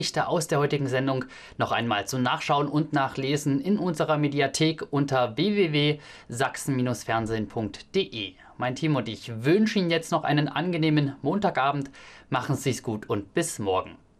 Aus der heutigen Sendung noch einmal zum Nachschauen und Nachlesen in unserer Mediathek unter www.sachsen-fernsehen.de. Mein Team und ich wünschen Ihnen jetzt noch einen angenehmen Montagabend. Machen Sie es gut und bis morgen.